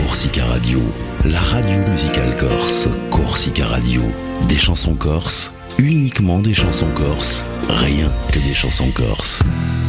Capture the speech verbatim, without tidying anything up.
Corsica Radio, la radio musicale corse. Corsica Radio, des chansons corses, uniquement des chansons corses, rien que des chansons corses.